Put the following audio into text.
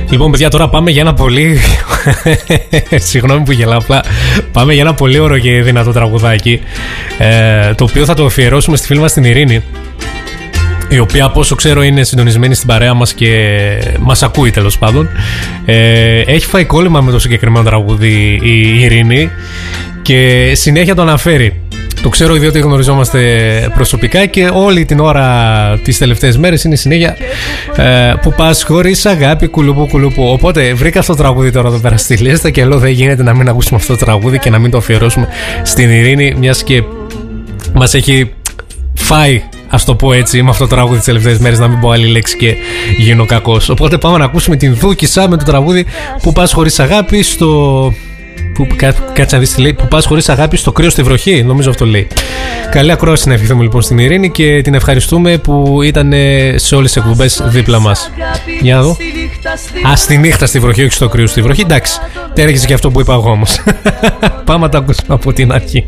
Λοιπόν, παιδιά, τώρα πάμε για ένα πολύ. Συγγνώμη που γελάω, απλά πάμε για ένα πολύ ωραίο και δυνατό τραγουδάκι. Το οποίο θα το αφιερώσουμε στη φίλη μας την Ειρήνη, η οποία από όσο ξέρω είναι συντονισμένη στην παρέα μας και μας ακούει τέλος πάντων. Έχει φάει κόλλημα με το συγκεκριμένο τραγούδι η Ειρήνη και συνέχεια το αναφέρει. Το ξέρω διότι γνωριζόμαστε προσωπικά και όλη την ώρα τις τελευταίες μέρες είναι συνέχεια που πας χωρίς αγάπη, κουλουπού κουλουπού. Οπότε βρήκα αυτό το τραγούδι τώρα εδώ πέρα στη λίστα και λέω δεν γίνεται να μην ακούσουμε αυτό το τραγούδι και να μην το αφιερώσουμε στην Ειρήνη, μιας και μας έχει φάει, ας το πω έτσι, με αυτό το τραγούδι τις τελευταίες μέρες, να μην πω άλλη λέξη και γίνω κακός. Οπότε πάμε να ακούσουμε την Δούκισσα με το τραγούδι που πας χωρίς αγάπη στο... Κάτσε να δεις τι λέει. Που πας χωρίς αγάπη στο κρύο στη βροχή. Νομίζω αυτό λέει. Καλή ακρόαση να ευχηθούμε λοιπόν στην Ειρήνη και την ευχαριστούμε που ήταν σε όλες τις εκπομπές δίπλα μας. Για να δω. Α, στη νύχτα στη βροχή, όχι στο κρύο στη βροχή. Εντάξει, τέργησε και αυτό που είπα εγώ όμως. Πάμε να τα ακούσουμε από την αρχή.